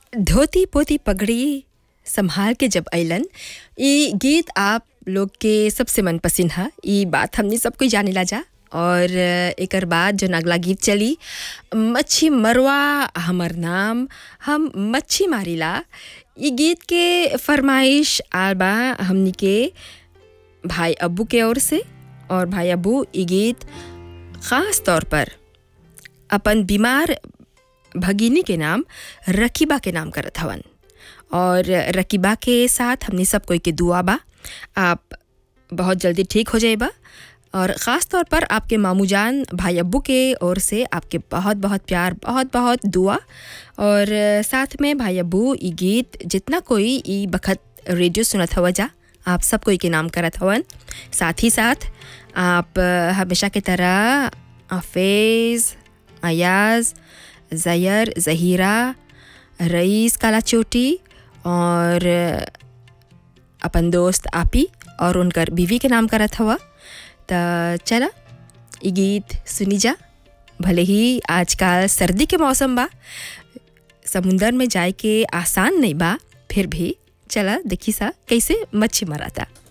धोती पोती पगड़ी संभाल के जब अइलन, ई गीत आप लोग के सबसे मनपसंद है। ई बात हमनी सब कोई जाने ला जा। और एकर बाद जो अगला गीत चली, मच्छी मरवा हमर नाम, हम मच्छी मारिला। ई गीत के फरमाइश आबा हमनी के भाई अब्बू के ओर से। और भाई अब्बू ई गीत ख़ास तौर पर अपन बीमार भगिनी के नाम रकीबा के नाम करत हवन। और रकीबा के साथ हमने सब कोई के दुआ बा, आप बहुत जल्दी ठीक हो जाएबा। और ख़ास तौर पर आपके मामू जान भाई अब्बू के ओर से आपके बहुत बहुत प्यार, बहुत बहुत दुआ। और साथ में भाई अब्बू ई गीत जितना कोई ई बखत रेडियो सुनत हवा जा, आप सब कोई के नाम करत हवन। साथ ही साथ आप हमेशा की तरह आफेज़, अयाज़, ज़यर, ज़हीरा, रईस काला चोटी और अपन दोस्त आपी और उनकर बीवी के नाम करत हवा। तो चला ये गीत सुनी जा। भले ही आजकल सर्दी के मौसम बा, समुंदर में जाए के आसान नहीं बा, फिर भी चला देखी सा कैसे मच्छी मराता।